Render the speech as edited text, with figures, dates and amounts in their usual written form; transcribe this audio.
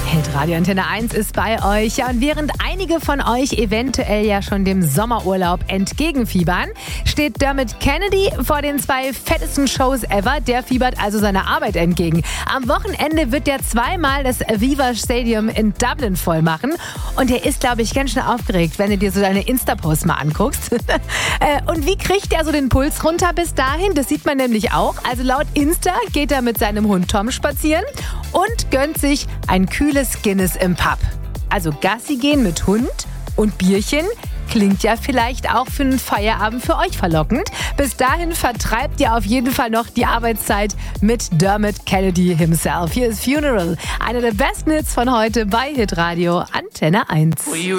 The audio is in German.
Hitradio Antenne 1 ist bei euch. Ja, und während einige von euch eventuell ja schon dem Sommerurlaub entgegenfiebern, steht Dermot Kennedy vor den 2 fettesten Shows ever. Der fiebert also seiner Arbeit entgegen. Am Wochenende wird der zweimal das Aviva Stadium in Dublin voll machen. Und er ist, glaube ich, ganz schön aufgeregt, wenn du dir so deine Insta-Posts mal anguckst. Und wie kriegt er so den Puls runter bis dahin? Das sieht man nämlich auch. Also laut Insta geht er mit seinem Hund Tom spazieren und gönnt sich ein kühles Guinness im Pub. Also Gassi gehen mit Hund und Bierchen klingt ja vielleicht auch für einen Feierabend für euch verlockend. Bis dahin vertreibt ihr auf jeden Fall noch die Arbeitszeit mit Dermot Kennedy himself. Hier ist Funeral, einer der besten Hits von heute bei Hitradio Antenne 1.